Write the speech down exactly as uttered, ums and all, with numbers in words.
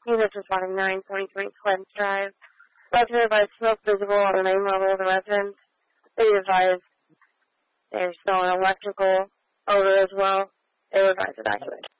Units responding nine forty-three Clinton Drive. Resident advised smoke visible on the main level of the residence. They advised there's still an electrical odor as well. They advised evacuation.